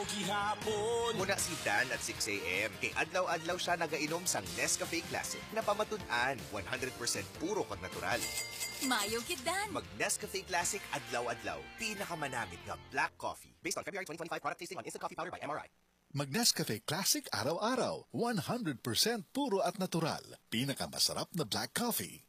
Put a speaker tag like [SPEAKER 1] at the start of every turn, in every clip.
[SPEAKER 1] Gihapon.
[SPEAKER 2] Muna si Dan at 6 a.m. Kay adlaw-adlaw siya nagainom sang Nescafe Classic na pamatud-an 100% puro kag natural.
[SPEAKER 3] Mayo kidan.
[SPEAKER 2] Mag Nescafe Classic adlaw-adlaw. Pinakamanamit nga black coffee. Based on February 2025 product tasting on instant coffee powder by MRI.
[SPEAKER 4] Mag Nescafe Classic araw-araw. 100% puro at natural. Pinakamasarap na black coffee.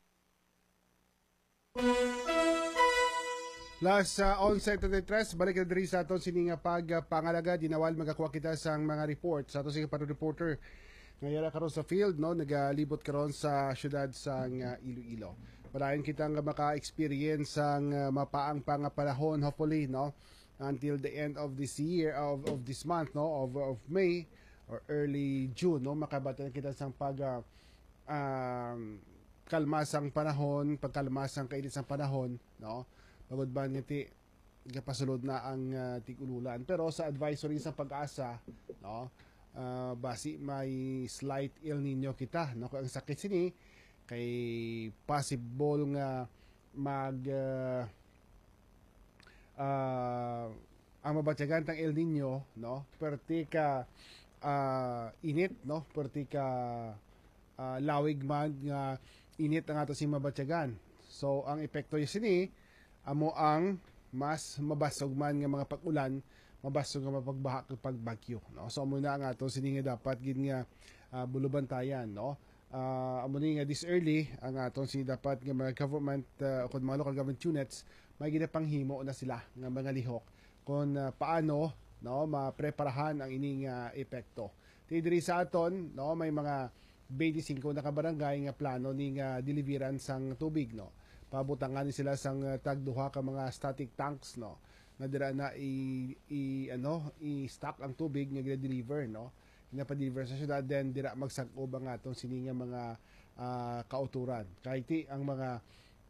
[SPEAKER 5] Last on-site today, Tres, balik na diri sa aton sininga pagpangalaga. Dinawal magakuha kita sang mga report sa aton sininga reporter. Ngayon karon sa field, no, nagalibot karon sa syudad sang Iloilo. Palayan kita nga maka-experience sang mapaang pangapanahon, hopefully, no, until the end of this year, of this month, no, of May or early June, no, makabatan kita sang kalmasang panahon, pagkalmasang kainit sang panahon, no. Pagod ba ngiti kapasulod na ang tig-ululan, pero sa advisory sa pag-asa, no, basi may slight El Nino kita, no, kung ang sakit sini kay possible nga ang mabatyagan tang El Nino, no, perti ka init, no, perti ka lawig man nga init ang ato si mabatyagan. So ang epekto sini amo ang mas mabasog man nga mga pag-ulan, mabasog nga mapagbaha kapag bagyo, no. So amo na nga ato sini nga dapat gid nga bulubantayan, no. Amo ni nga this early ang aton sini dapat nga mga government kung mga local government units may ginapanghimo na sila nga mga lihok kung paano, no, mapreparahan ang ining epekto. Diri sa aton, no, may mga 25 na kabarangay nga plano ning deliveran sang tubig, no. Pabutangan ni sila sang tagduha ka mga static tanks, no, na dira na i-stock ang tubig nga gina-deliver, no, gina-deliver sa syudad, then dira magsag-ob ang atong sininga mga kauturan. Kahit ang mga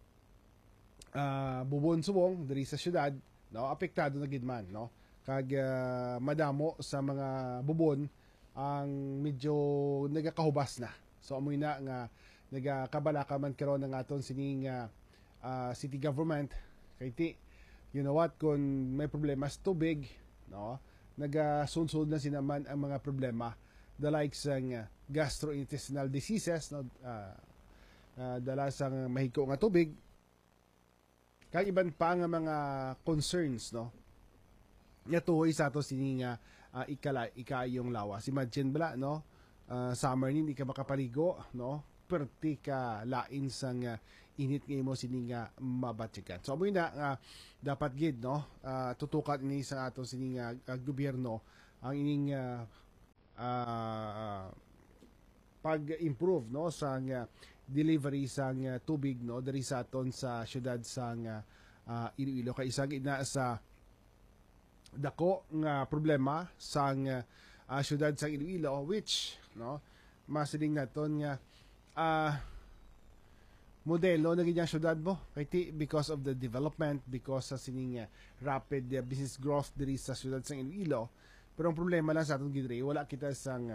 [SPEAKER 5] bubon-subong diri sa syudad, no, apektado na gid man, no, kag madamo sa mga bubon ang medyo nagakahubas na. So amoy na nga nagakabalaka man karon ng aton sining city government kay you know what, kung may problema sa tubig, no, nagasunsod na sinaman ang mga problema, the likes ng gastrointestinal diseases, no, dala sang mahiko nga tubig kag iban pa nga mga concerns, no, yatuhoy sa ato sini nga ikayong lawas. Imagine bala, no, summer ni ka makapaligo, no, perti ka lain sang init nga mo sini nga mabatyagan. So amo na dapat gid, no, tutukan ini sa ato sini nga gobyerno ang ining pag-improve, no, sang delivery sang tubig, no, diri sa aton sa syudad sang Iloilo. Kay isa gid na sa dako nga problema sang syudad sang Iloilo, which, no, masiling naton nga modelo na ganyang syudad mo kay because of the development, because sa sining rapid business growth diri sa syudad sa Iloilo. Pero ang problema lang sa aton gidre, wala kita sang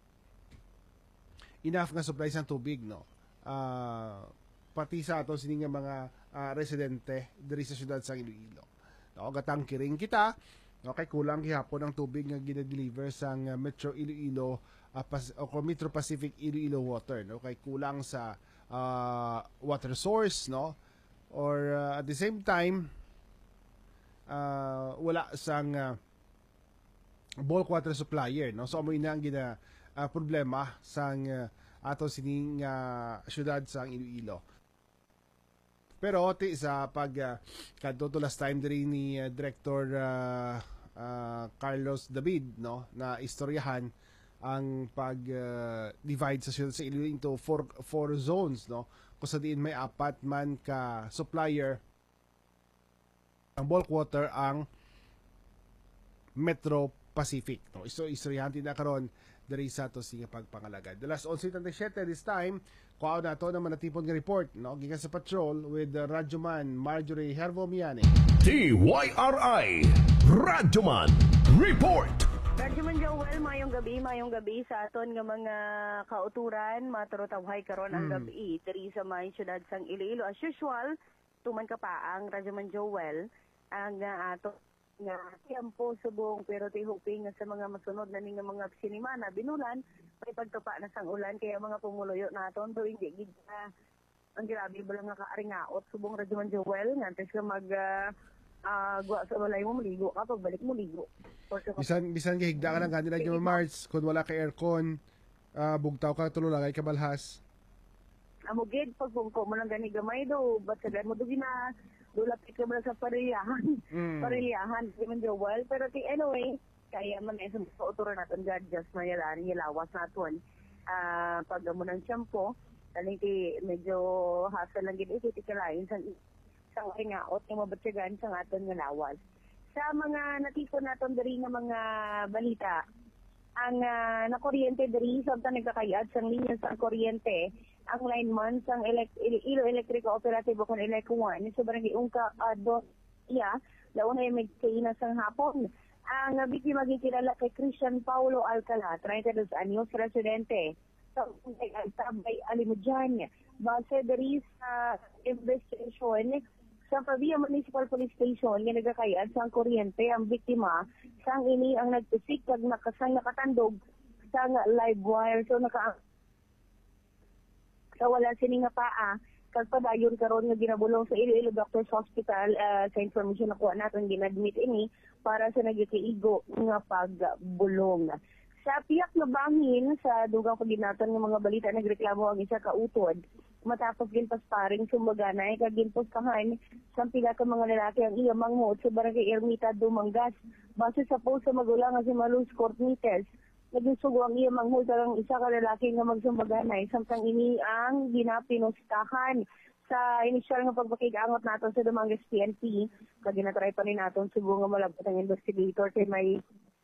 [SPEAKER 5] enough nga supply sang tubig, no, pati sa aton sining mga residente diri sa syudad sa Iloilo, no, gatangkiring kita, no, kay kulang gihapon ang tubig nga gina-deliver sang Metro Iloilo o Metro Pacific Iloilo Water, no, kay kulang sa water source, no, or at the same time wala sang bulk water supplier, no. So amoy na ang gina problema sang ato sining syudad sang Iloilo. Pero sa kadto to last time diri ni Director Carlos David, no, na istoryahan ang pag-divide sa syudad sa Iloilo into four zones, no, kung sa diin may apat man ka supplier ang bulk water ang Metro Pacific, no. So istoryahan na karon diri sa to siya pagpangalagad. The last 11:37 this time, kuha na to ng manatipon nga report, no, gikan sa patrol with Radyoman Marjorie Hervomiane.
[SPEAKER 1] TYRI Radyoman Report.
[SPEAKER 6] Radyoman Joel, mayong gabi sa aton nga mga kauturan, maturotawhay karon ang gabi diri sa may syudad sang Iloilo. As usual, tuman ka pa ang Radyoman Joel ang ato nga tiyempo subong pero ti hoping nga sa mga masunod na ning mga sinimana binulan may pagtupa na sang ulan kaya mga pumuluyo naton do hindi gid ang grabe ba lang nga kaaringaot subong Radyo Man Joel ngantes ka mag gwa sa walay mo maligo ka pagbalik mo ligo.
[SPEAKER 5] Bisan gihigda ka lang kanila yung March kung wala ka aircon, bugtaw ka tululagay ka balhas.
[SPEAKER 6] Amugid pag ko mo lang gani gamay do but sa mo do gina dulapit ka mo sa parilyahan. Parilyahan di man Joel pero anyway kaya man sa uturan naton God just na lawas naton. Pag mo ng shampoo Taling ti medyo hassle lang gid iti kalain sang ringaot nga mabatyagan sa aton nga lawas. Sa mga natipon naton diri nga mga balita, ang nakuryente diri sabta nagkakayat sang linya sa kuryente, ang lineman sang Ilo Electric Cooperative kon Elec 1 sa barangay Ungka launa ay magkaina sang hapon. Ang biktima gikilala kay Christian Paulo Alcala, 32 anyos, residente sa Tabay Alimudyan. Base diri sa investigation sa Pavia Municipal Police Station nga nagakayad sa kuryente ang biktima sang ini ang nagtusik kag nakatandog sang live wire so wala sini nga paa kag padayon karon nga ginabulong sa Iloilo Doctors Hospital sa information nakuha naton ginadmit ini para sa nagkiigo nga pagbulong. Sa piyak na bangin sa dugang pagginatan ng mga balita nagreklamo ang isa ka utod matapos ginpasparing sumbaganay kag ginposkahan sa pila ka mga lalaki ang iya manghod sa barangay Ermita Dumangas base sa post sa magulang nga si Maluz Cortnites. Nagsugo ang iya manghod ang isa ka lalaki nga magsumbaganay samtang ini ang ginapinustahan sa inisyal nga pagpakig-angot naton sa Dumangas PNP kag ginatry pa ni naton subo nga malabot ang investigator kay may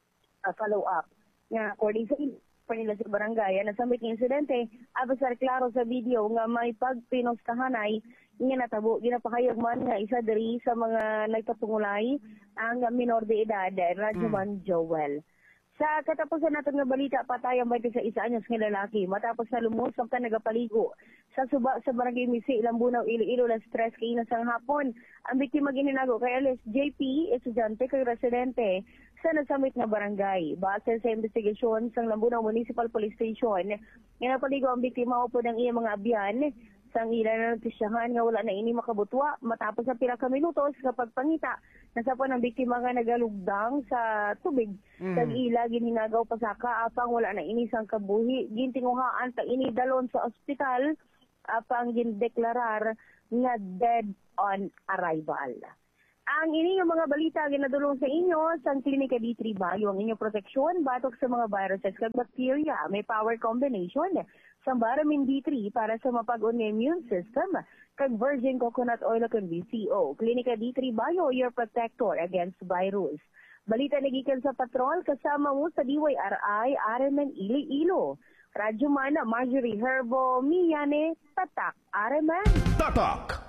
[SPEAKER 6] follow up. Nga, according sa nila sa barangay, nasamit ng insidente, abasar klaro sa video nga may pagpinostahanay nga natabo, ginapakayag man nga isa diri sa mga nagpapungulay ang minor de edad, Radyo Man Joel. Sa katapusan natin nga balita, patay ang 26 anyos nga lalaki matapos na lumos ang nagapaligo sa suba sa barangay Misi, Lambunaw, Iloilo, las 3 kainan sang hapon. Ang biktima gininago kay Alice JP, estudyante kay residente sa nasamit nga barangay. Base sa investigasyon sa Lambunaw Municipal Police Station, ginapaligo ang biktima upod ang iyang mga abyan sang ila na nagtisyahan nga wala na ini makabutwa matapos sa pila ka minutos kapag pangita nasapon ang biktima nga nagalugdang sa tubig kag ila ginhinagaw pasaka apang wala na ini sang kabuhi gintinguhaan ta ini dalon sa ospital apang gindeklarar nga dead on arrival. Ang inyong mga balita ginadulong sa inyo sa Klinika D3 Bayo ang inyong proteksyon batok sa mga viruses kag bacteria. May power combination sa Vitamin D3 para sa mapag-on nga immune system kag virgin coconut oil kag VCO. Klinika D3 Bayo, your protector against virus. Balita nagikan sa patrol kasama mo sa DYRI RMN Iloilo. Radyo Man, Marjorie Herbo, Miyane, Tatak, RMN.
[SPEAKER 1] Tatak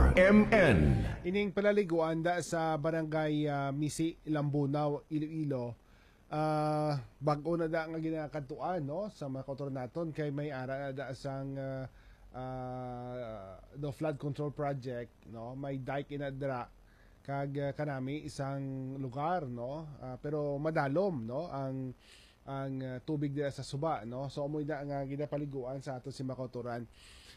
[SPEAKER 1] RMN.
[SPEAKER 5] Ining palaliguan da sa barangay Misi, Lambunaw, Iloilo. Bago na da nga ginakatuan no sa mga kontrol naton kay may ara na da sang the flood control project no may dike inadra kag kanami isang lugar no pero madalom no ang tubig dira sa suba no so amoy da nga ginapaliguan sa ato si makotoran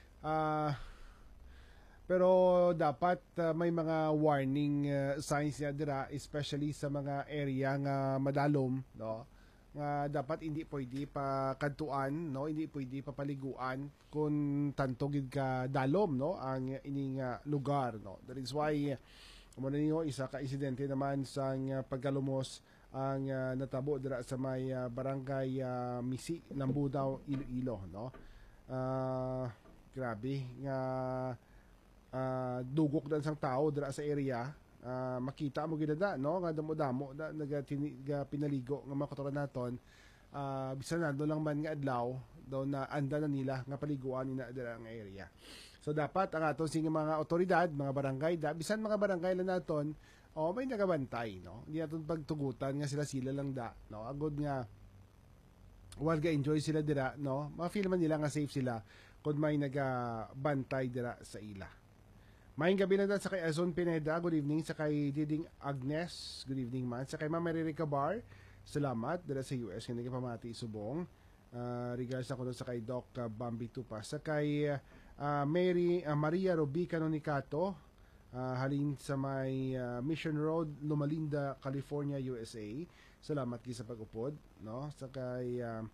[SPEAKER 5] pero dapat may mga warning signs niya dira especially sa mga area nga madalom no nga dapat hindi pwede pa kadtuan no hindi pwede pa paliguan kung tanto gid ka dalom no ang ining lugar no that is why mo ninyo isa ka insidente naman sa pagkalumos ang natabo dira sa may barangay Misi, Lambunaw, Iloilo no grabe nga dugok dan sang tao dira sa area makita mo gidada no nga damo-damo da pinaligo nga mga katuran naton bisan nando lang man nga adlaw daw na anda na nila nga paliguan nila dira ang area. So dapat ang aton sing mga otoridad, mga barangay da bisan mga barangay lang naton may nagabantay no. Hindi naton pagtugutan nga sila lang da no. Agod nga while ga-enjoy sila dira no. Ma-feel man nila nga safe sila kung may nagabantay dira sa ila. Maayong gabi na sa kay Azon Pineda, good evening. Sa kay Diding Agnes, good evening man. Sa kay Ma'am Erika Bar, salamat. Dala sa US, hindi ka pamati subong. Regards ako doon sa kay Doc Bambi Tupa. Sa kay Maria Robi Canonicato, halin sa may Mission Road, Loma California, USA. Salamat kayo sa pag-upod. No? Sa kay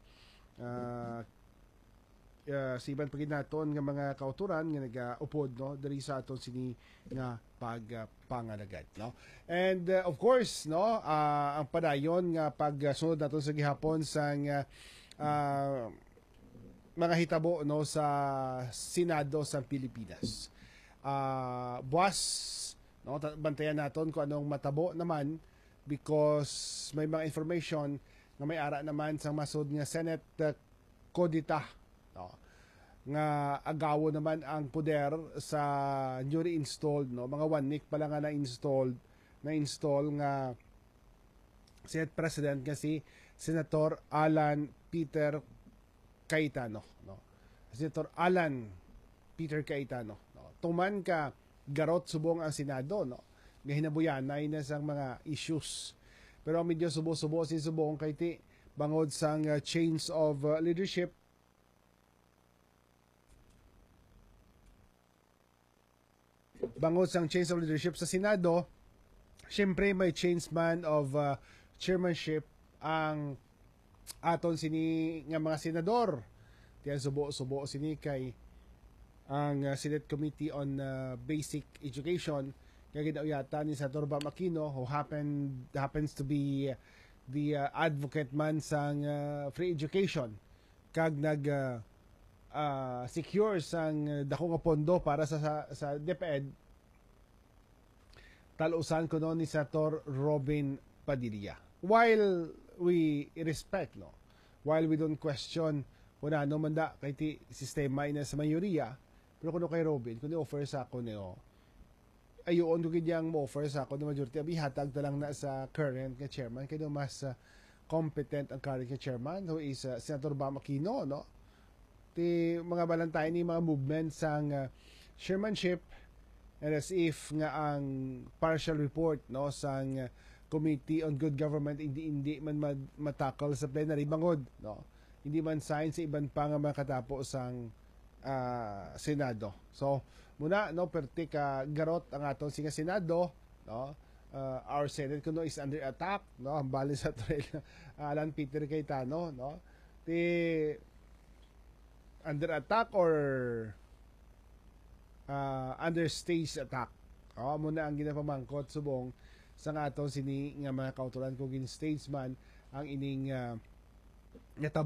[SPEAKER 5] si Iban Paginaton nga mga kauturan nga nag-upod no diri sa aton sini nga pagpangalagad no. And of course no ang padayon nga pagsunod naton sa gihapon sang mga hitabo no sa Senado sa Pilipinas. Buwas no bantayan naton kung anong matabo naman because may mga information nga may ara naman sang masud nga Senate Codita no, nga agawo naman ang poder sa newly installed no mga 1 week pa lang nga na-install nga Senate President nga si Senator Alan Peter Cayetano no. Senator Alan Peter Cayetano no. Tuman ka garot subong ang Senado no. Nga hinabuyanay na sang mga issues. Pero medyo subo-subo si subong kay ti bangod sang change of leadership. Bangod sang change of leadership sa Senado, syempre may change man of chairmanship ang aton sini nga mga senador. Tiyan subo sini kay ang Senate Committee on Basic Education kaya ginauyata ni Senator Bam Aquino who happens to be the advocate man sang free education kag nag secure sang dako nga pondo para sa DepEd. Talusan ko noon ni Senator Robin Padilla. While we respect, no? While we don't question kung ano man da kay ti sistema ina sa mayoriya, pero kung kay Robin, kung offer sa ako niyo, ayoon ko gidiyang mo-offer sa ako na majority, hatag ta lang na sa current nga chairman, kaya mas competent ang current nga chairman, who is Senator Bam Aquino, no? Ti mga balantay ni mga movements sang chairmanship, and as if nga ang partial report no sang Committee on Good Government hindi man matakal sa plenary bangod no hindi man sign sa iban pa nga makatapo sang Senado. So muna no perti ka garot ang aton singa Senado no. Our Senate kuno is under attack no ang bali sa Alan Peter Cayetano no ti under attack or under stage attack. Muna ang ginapamangkot subong sa nga aton sini nga mga kautulan kung gin stage man ang ining